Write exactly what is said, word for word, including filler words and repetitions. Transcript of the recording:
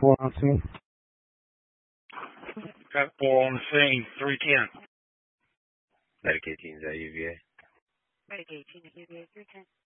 four on scene. Got four on the scene, three ten. Medicaid teams at U V A. Medicaid team at U V A three ten.